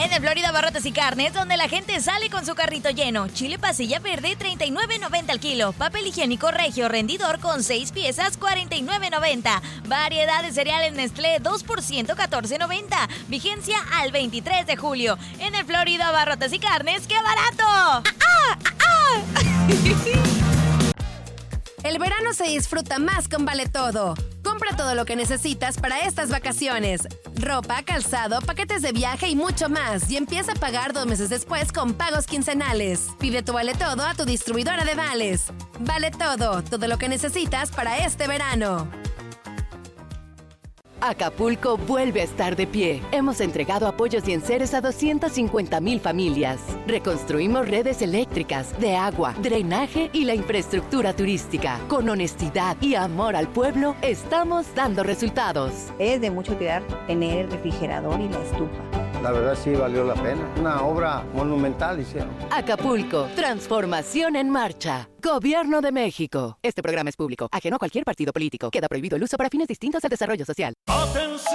En el Florida Abarrotes y Carnes, donde la gente sale con su carrito lleno. Chile pasilla verde, $39.90 al kilo. Papel higiénico Regio rendidor con 6 piezas, $49.90. Variedad de cereales Nestlé, 2%, $14.90. Vigencia al 23 de julio. En el Florida Abarrotes y Carnes, ¡qué barato! El verano se disfruta más con Vale Todo. Compra todo lo que necesitas para estas vacaciones. Ropa, calzado, paquetes de viaje y mucho más. Y empieza a pagar 2 meses después con pagos quincenales. Pide tu Vale Todo a tu distribuidora de vales. Vale Todo, todo lo que necesitas para este verano. Acapulco vuelve a estar de pie. Hemos entregado apoyos y enseres a 250,000 familias. Reconstruimos redes eléctricas, de agua, drenaje y la infraestructura turística. Con honestidad y amor al pueblo, estamos dando resultados. Es de mucha utilidad tener el refrigerador y la estufa. La verdad sí valió la pena. Una obra monumental hicieron. Acapulco, transformación en marcha. Gobierno de México. Este programa es público, ajeno a cualquier partido político. Queda prohibido el uso para fines distintos al desarrollo social.